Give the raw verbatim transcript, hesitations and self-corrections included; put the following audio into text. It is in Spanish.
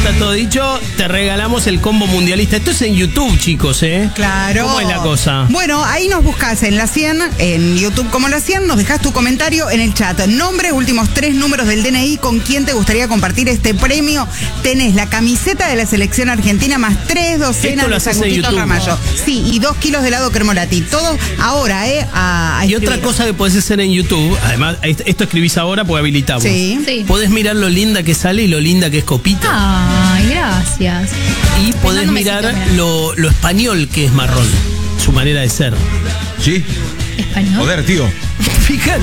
está todo dicho. Te regalamos el combo mundialista. Esto es en YouTube, chicos, ¿eh? Claro. ¿Cómo es la cosa? Bueno, ahí nos buscas en la cien, en YouTube como la cien, nos dejas tu comentario en el chat. Nombre, últimos tres números del D N I, con quién te gustaría compartir este premio. Tenés la camiseta de la selección argentina más tres docenas de sanguchitos Ramallo. Sí, y dos kilos de helado Cremolati. Todo ahora, ¿eh? A, a y otra cosa que podés hacer en YouTube, además, esto escribís ahora porque habilitamos. Sí. Sí. Podés mirar lo linda que sale y lo linda que es Copita. Ay, gracias. Y podés mirar besito, lo, lo español que es Marrón, su manera de ser. ¿Sí? Español. Joder, tío. Fíjate.